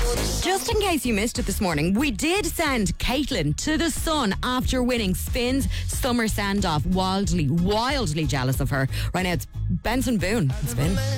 Just in case you missed it this morning, we did send Caitlin to the sun after winning Spin's summer send-off. Wildly jealous of her. Right now it's Benson Boone. Spin.